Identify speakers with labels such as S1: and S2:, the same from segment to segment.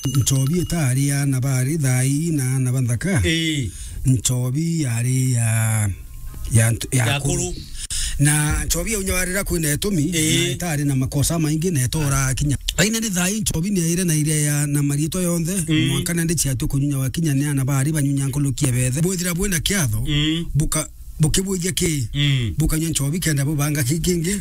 S1: Nchobi tari ya nabari dhai na nabandaka. Nchobi yari ya kuru. Na nchobi ya unyawarira kwina etumi na itari na makosa maingi na etora kinya. Aina ni dhai nchobi ni aire na ile ya na marito yonthe mwakana ndi chiatu kunyunya wa kinya ni anabari banyunya nkulukia bethe. Bwithira bwina kiatho buka bukibuithia ki buka nchobi kenda bubanga kikingi.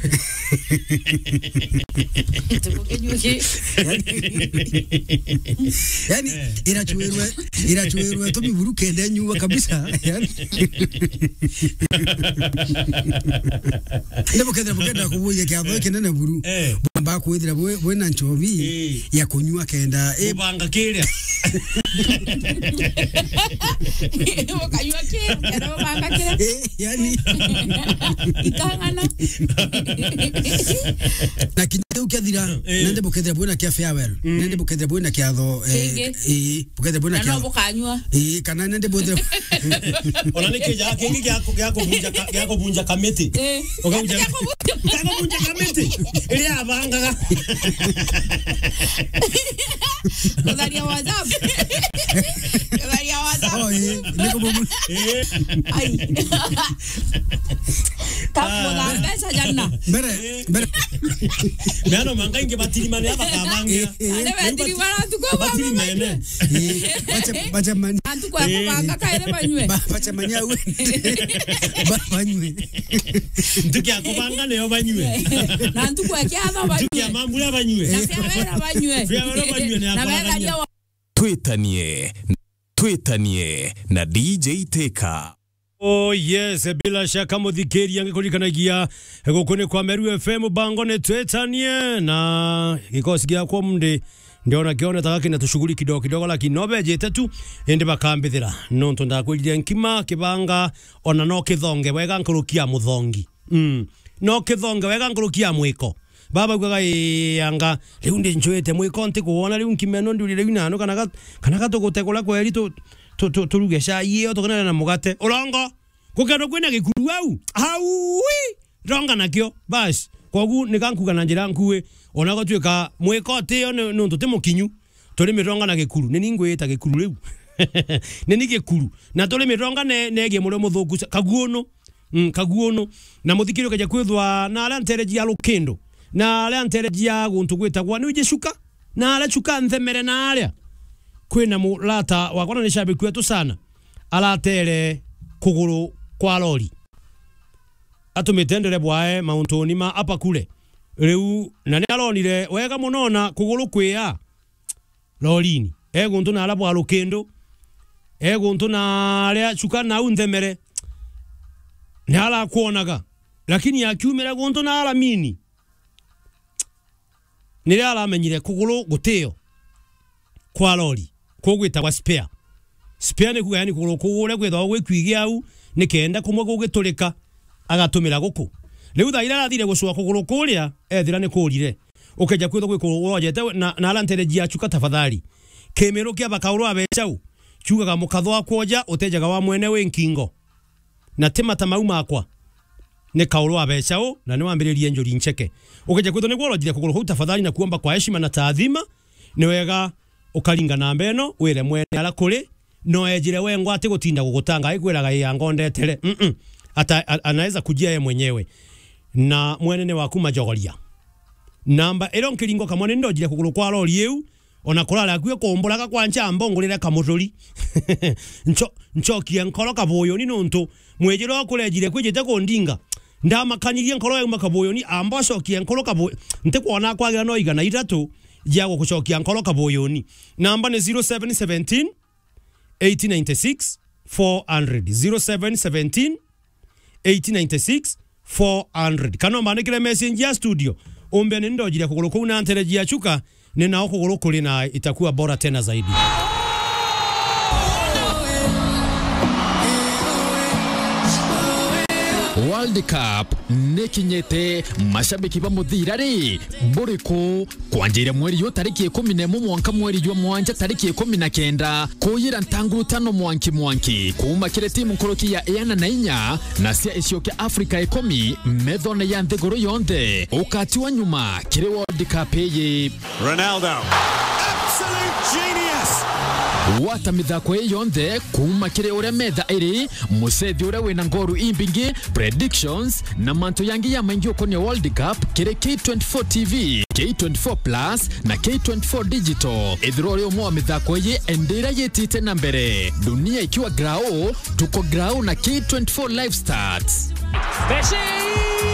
S1: Yani irachuerwa tomi buru kende nyuwa kabisa. Yani ndebo kenda kubuithia kiatho kenda na buru bamba kuithira bwina nchobi ya kunyua kenda
S2: bubanga kire
S3: bukanyua kire kenda bubanga kire
S1: yani
S3: ikangana
S1: na kinyo ukathira nende bukethira bwina kia farewell nende bukethira bwina kia tho bukethira bwina kia
S3: no bukanyua
S1: kana nende bukethira
S2: ona nikija kingi gya kubunja kamiti ukabunja kamiti ile abanga
S3: Kazaria WhatsApp
S1: oh niko bomu
S3: ai tapo na pesa janna
S1: bere
S2: Mano manga inge batiri mane aba kamangia.
S3: Ale batiri mara tuko
S2: batiri mene.
S1: Bacha mani.
S3: Antu kwa manga kaire banywe.
S1: Bacha manya we. Banywe.
S2: Nduki akubanga ne banywe.
S3: Na antu kwa kiatho banywe.
S2: Nduki amambula banywe.
S3: Na fiawera banywe.
S2: Fiawera banywe ne akubanga.
S4: Twitanie na DJ Teka.
S2: Oh yes, bila shaka muthikiri angikurikanagia gukune kwa Meru FM bango ne twetanie na gikosi gya kwa mnde ndiona kiona takaki na tushughuli kidogo lakini nobejete tu ende bakambithira nonto ndakwirire nkima kibanga ona no kithonge wega nkurukia muthongi no kithonge wega nkurukia mwiko baba gwaga yanga riu ndi njoete mwiko nti kuona riu nkimeno ndurire inano kana gatugutegula kweri turugesha iyo tokana na mugate urongo kukero kwina gikuru au ronga nakyo bas kogu nikankuga na njira nkuwe ona gotweka mwiko tio no tutimo kinyu tuli mironga na gikuru ni ngwita gikuru riu ni gikuru na tuli mironga nege mulo muthuku kaguono na muthikiro kaja kwithwa na ala ntereji ya lukendo na ala ntereji ya guntu gwitagwa ni ujeshuka na ala chuka nthemere na ala kwina mulata wakona ni shabiki wetu sana alatere kuguru kwa lori atumitendere bwae mauntoni ma apa kule riu na ni alonire wega munona kuguru kwia lorini guntu na ala bwa lukendo guntu na ala chuka na unthemere ni ala kuonaga lakini akiumira guntu na ala mini ni ala menyire kuguru guteo kwa lori kogwita wa spare ne kugani kugure kwetho gwikwigia au nikenda kumwe gugitulika agatumira guku riu thaira rathire gucua kuguru kuria ethira ni kurire ukeja kwetho gwikurojete na alantereji achuka tafadhali kemero kia bakaurwa abechau chugaga mukathwa kwoja utejaga wa mwene wenkingo na temata mauma akwa ne kaurwa abechau na ni wambiririe njuri ncheke ukeja kwetho ni gwolojire kuguru hu tafadhali na kuomba kwa heshima na taadhima ni wega ukalinga na mbeno wire mwene ala kuri no ejire wengo ati gutinda gugutanga ikwiraga yangondetere ata anaweza kujia yeye mwenyewe na mwene ne wakuma jogoria namba ero kiringo kamone ndojire kuguru kwa lori eu ona kulala akwe kombolaga kwa nchamba ngulira kamururi nchoki enkolo kaboyo ni nonto mwejiro akulejire kwijete kondinga ndamakanirie nkolo ya makaboyo ni ambaso kienkolo kaboyo nte kuona kwagira no igana itatu jago kuchokia nkolo kaboyoni namba ni 0717 1896 400 0717 1896 400 kano manikire message ya studio ombe ni ndojire kuguru kuna antereji ya chuka ni nao kuguru kuli na itakuwa bora tena zaidi.
S4: World Cup nekinyete mashabiki ba muthirari buriko kwanjira mweri yo tariki 11 mwanka mweri yo mwanja tariki 19 kuyira ntangurutano mwanki kuma kire timu koroki ya Eana na inya na cia Ethiopia Africa 10 methone ya nthiguru yonde ukati wa nyuma kire World Cup ye
S5: Ronaldo absolute
S4: wata mithako yonthe kuma kire uria metha iri musethi uria wina ngoru imbingi predictions na manto yangi ya maingi ukonia World Cup kire K24 TV, K24 Plus na K24 Digital. Ithiro rio mwa mithako ye endera yetite na mbere dunia ikiwa grao, tuko grao na K24 Live Starts.